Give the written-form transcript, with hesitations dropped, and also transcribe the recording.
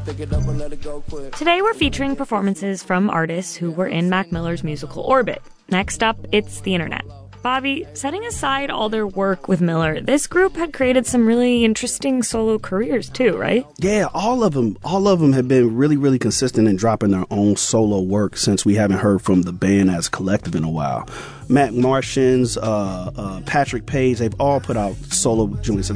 Today we're featuring performances from artists who were in Mac Miller's musical orbit. Next up, it's the internet. Bobby, setting aside all their work with Miller, this group had created some really interesting solo careers too, right? Yeah, all of them have been really, really consistent in dropping their own solo work since we haven't heard from the band as a collective in a while. Matt Martians, Patrick Page, they've all put out solo joints.